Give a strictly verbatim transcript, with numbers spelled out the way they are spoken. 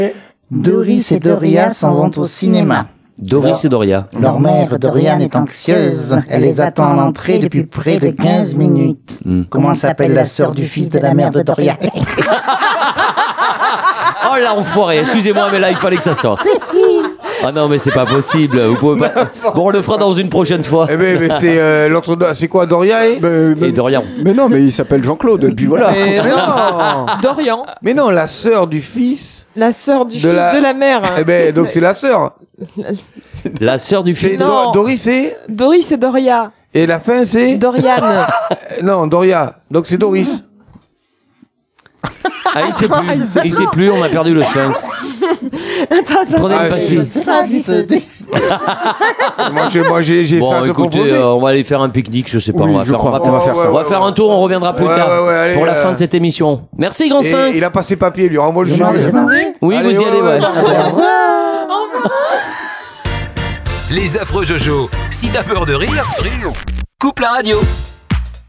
Doris et Doria s'en vont au cinéma. Doris et Doria. Leur mère, Dorian, est anxieuse. Elle les attend à l'entrée depuis près de quinze minutes. Mm. Comment s'appelle la sœur du fils de la mère de Doria? Oh là, enfoiré, excusez-moi, mais là, il fallait que ça sorte. Ah non, mais c'est pas possible. Vous pouvez pas... Bon, on le fera dans une prochaine fois. Eh ben, mais c'est euh, l'entre c'est quoi, Doria et mais, mais... Et Dorian. Mais non, mais il s'appelle Jean-Claude, et puis voilà. Mais, mais non. Dorian. Mais non, la sœur du fils. La sœur du de fils la... de la mère. Eh ben, donc c'est la sœur. La sœur du fils. C'est Do- Doris et Doris et Doria. Et la fin c'est Dorian. Non, Doria. Donc c'est Doris. Ah, il sait plus. Il sait, il sait plus, on a perdu le sphinx. Attends, attends. Prenez ah, le passé. moi, j'ai, moi, j'ai, j'ai bon, ça à te écoutez, proposer. Euh, on va aller faire un pique-nique, je sais pas. Oui, on va faire, crois. on va faire, on va faire, ouais, ça. on va faire un tour, on reviendra plus ouais, tard ouais, ouais, allez, pour la euh... fin de cette émission. Merci, Grand Et Sphinx. il a pas ses papiers, lui renvoie le Je m'en vais, je m'en vais. Oui, allez, vous y ouais, allez, ouais. ouais. Les affreux Jojo. Si t'as peur de rire, coupe la radio.